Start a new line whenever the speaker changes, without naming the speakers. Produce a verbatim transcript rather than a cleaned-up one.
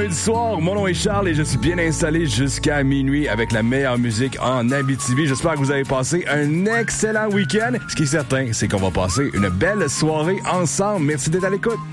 vendredi soir. Mon nom est Charles et je suis bien installé jusqu'à minuit avec la meilleure musique en Abitibi. J'espère que vous avez passé un excellent week-end. Ce qui est certain, c'est qu'on va passer une belle soirée ensemble. Merci d'être à l'écoute.